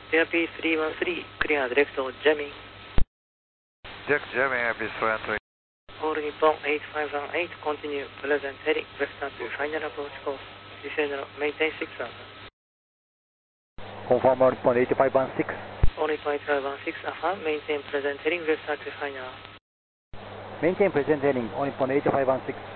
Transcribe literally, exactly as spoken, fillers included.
Airpiece three one three, clear direct jamming. Direct jamming, Airpiece three one three. All Nippon eight five one eight, continue present heading, vector to final approach course. Descend, maintain six hours. Confirm All Nippon eight five one six. All Nippon eight five one six, affirm, maintain present heading, vector to final. Maintain present heading, All Nippon eight five one six.